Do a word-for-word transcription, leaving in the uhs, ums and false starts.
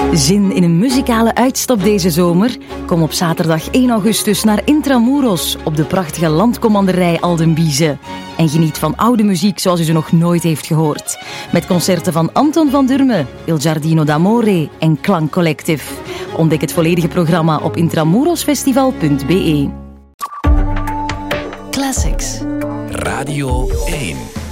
Zin in een muzikale uitstap deze zomer? Kom op zaterdag één augustus naar Intramuros op de prachtige landcommanderij Aldenbize. En geniet van oude muziek zoals u ze nog nooit heeft gehoord. Met concerten van Anton van Durme, Il Giardino d'Amore en Klank Collective. Ontdek het volledige programma op intramurosfestival punt b e. Classics. Radio één.